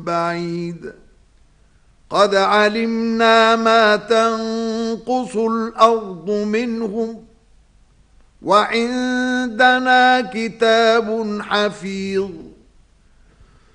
بعيد قد علمنا ما تنقص الأرض منهم وعندنا كتاب حفيظ